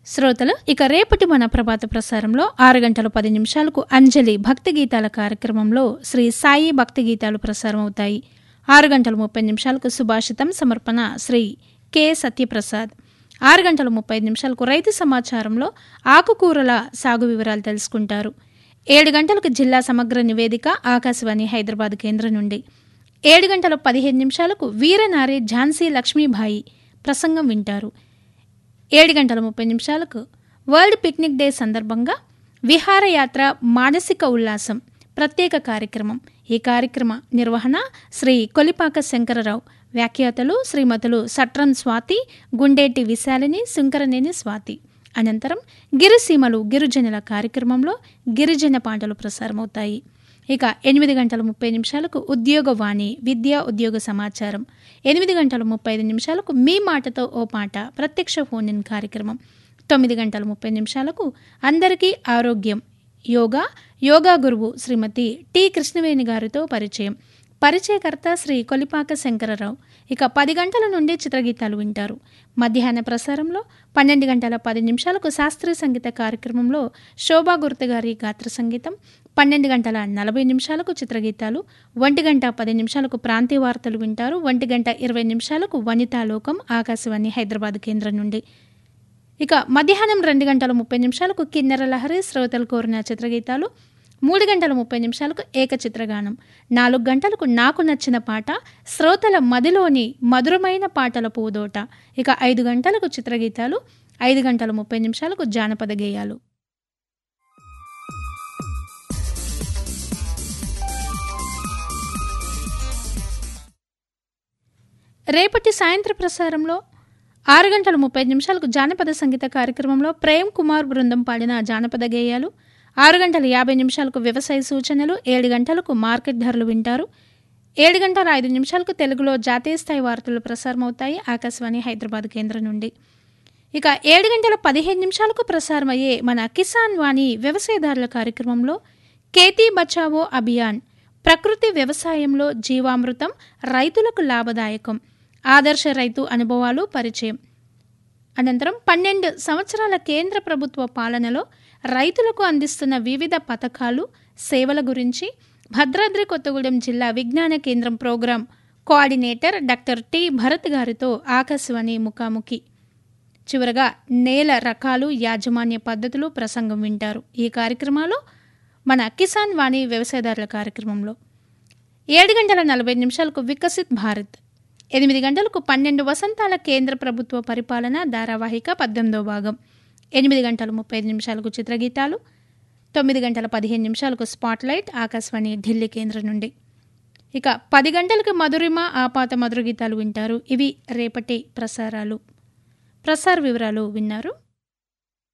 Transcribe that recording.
శ్రోతలు ఇక రేపటి మన ప్రభాత ప్రసారంలో 6:10 అంజలి భక్తి గీతాల కార్యక్రమంలో శ్రీ సాయి భక్తి గీతాలు ప్రసారం అవుతాయి. 6:30 సుభాషితం సమర్పణ శ్రీ కె సత్యప్రసాద్. 6:35 రైతు సమాచారంలో ఆకుకూరల సాగు వివరాలు తెలుసుకుంటారు. 7 గంటలకు జిల్లా సమగ్ర నివేదిక ఆకాశవాణి హైదరాబాద్ కేంద్రం నుండి. 7:15 వీరనారి ఝాన్సీ లక్ష్మీబాయి ప్రసంగం వింటారు. 7:30 వరల్డ్ పిక్నిక్ డే సందర్భంగా విహారయాత్ర మానసిక ఉల్లాసం ప్రత్యేక కార్యక్రమం. ఈ కార్యక్రమ నిర్వహణ శ్రీ కొలిపాక శంకరరావు. వ్యాఖ్యాతలు శ్రీమతులు సట్రం స్వాతి, గుండేటి విశాలిని, శంకరనేని స్వాతి. అనంతరం గిరిసీమలు గిరిజనుల కార్యక్రమంలో గిరిజన పాటలు ప్రసారమవుతాయి. ఇక 8:30 ఉద్యోగవాణి విద్యా ఉద్యోగ సమాచారం. 8:35 మీ మాటతో ఓ పాట ప్రత్యక్ష ఫోన్ ఇన్ కార్యక్రమం. 9:30 అందరికీ ఆరోగ్యం యోగా గురువు శ్రీమతి టి కృష్ణవేణి గారితో పరిచయం. పరిచయకర్త శ్రీ కొలిపాక శంకరరావు. ఇక 10 గంటల నుండి చిత్రగీతాలు వింటారు. మధ్యాహ్న ప్రసారంలో 12:10 శాస్త్రీయ సంగీత కార్యక్రమంలో శోభా గుర్తు గారి గాత్ర సంగీతం. 12:40 చిత్రగీతాలు. 1:10 ప్రాంతీయ వార్తలు వింటారు. 1:20 వనితాలోకం ఆకాశవాణి హైదరాబాద్ కేంద్రం నుండి. ఇక మధ్యాహ్నం 2:30 కిన్నెర లహరి శ్రోతలు కోరిన చిత్రగీతాలు. 3:30 ఏకచిత్రగానం. 4 గంటలకు నాకు నచ్చిన పాట శ్రోతల మదిలోని మధురమైన పాటల పూదోట. ఇక 5 గంటలకు చిత్రగీతాలు. 5:30 జానపద గేయాలు. రేపటి సాయంత్ర ప్రసారంలో 6:35 జానపద సంగీత కార్యక్రమంలో ప్రేమ్ కుమార్ బృందం పాడిన జానపద గేయాలు. 6:50 వ్యవసాయ సూచనలు. 7 గంటలకు మార్కెట్ ధరలు వింటారు. 7:05 తెలుగులో జాతీయ స్థాయి వార్తలు ప్రసారమవుతాయి ఆకాశవాణి హైదరాబాద్ కేంద్రం నుండి. ఇక 7:15 ప్రసారమయ్యే మన కిసాన్ వాణి వ్యవసాయదారుల కార్యక్రమంలో ఖేతీ బచావో అభియాన్, ప్రకృతి వ్యవసాయంలో జీవామృతం రైతులకు లాభదాయకం, ఆదర్శ రైతు అనుభవాలు పరిచయం. అనంతరం 12 సంవత్సరాల కేంద్ర ప్రభుత్వ పాలనలో రైతులకు అందిస్తున్న వివిధ పథకాలు, సేవల గురించి భద్రాద్రి కొత్తగూడెం జిల్లా విజ్ఞాన కేంద్రం programme coordinator doctor T Bharat గారితో ఆకాశవాణి ముఖాముఖి. చివరగా నేల రకాలు, యాజమాన్య పద్ధతులు ప్రసంగం వింటారు. ఈ కార్యక్రమాలు మన కిసాన్ వాణి వ్యవసాయదారుల కార్యక్రమంలో. 7:40 వికసిత్ భారత్. 8 గంటలకు 12 వసంతాల కేంద్ర ప్రభుత్వ పరిపాలన ధారావాహిక 18వ భాగం. 8:35 చిత్రగీతాలు. 9:15 స్పాట్లైట్ ఆకాశవాణి ఢిల్లీ కేంద్రం నుండి. ఇక 10 గంటలకు మధురిమ ఆపాత మధుర గీతాలు వింటారు. ఇవి రేపటి ప్రసారాలు. ప్రసార వివరాలు విన్నారు.